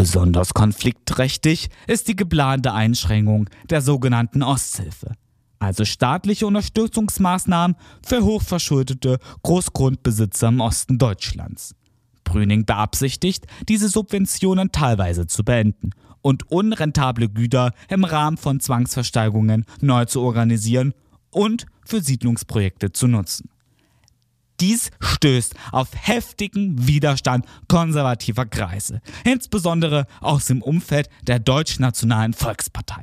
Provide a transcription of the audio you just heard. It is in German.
Besonders konfliktträchtig ist die geplante Einschränkung der sogenannten Osthilfe, also staatliche Unterstützungsmaßnahmen für hochverschuldete Großgrundbesitzer im Osten Deutschlands. Brüning beabsichtigt, diese Subventionen teilweise zu beenden und unrentable Güter im Rahmen von Zwangsversteigerungen neu zu organisieren und für Siedlungsprojekte zu nutzen. Dies stößt auf heftigen Widerstand konservativer Kreise, insbesondere aus dem Umfeld der Deutschnationalen Volkspartei.